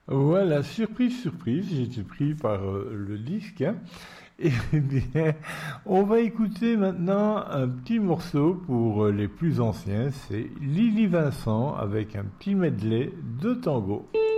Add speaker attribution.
Speaker 1: Voilà, surprise, surprise, j'ai été pris par le disque, hein. Eh bien, on va écouter maintenant un petit morceau pour les plus anciens, c'est Lily Vincent avec un petit medley de tango.